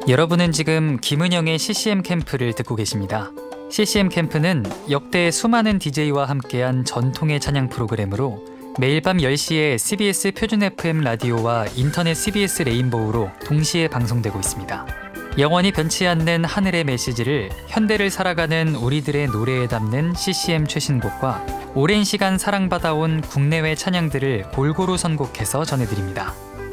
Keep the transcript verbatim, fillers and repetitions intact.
여러분은 지금 김은영의 씨씨엠 캠프를 듣고 계십니다. 씨씨엠 캠프는 역대 수많은 디제이와 함께한 전통의 찬양 프로그램으로 매일 밤 열 시에 씨비에스 표준 에프엠 라디오와 인터넷 씨비에스 레인보우로 동시에 방송되고 있습니다. 영원히 변치 않는 하늘의 메시지를 현대를 살아가는 우리들의 노래에 담는 씨씨엠 최신곡과 오랜 시간 사랑받아온 국내외 찬양들을 골고루 선곡해서 전해드립니다.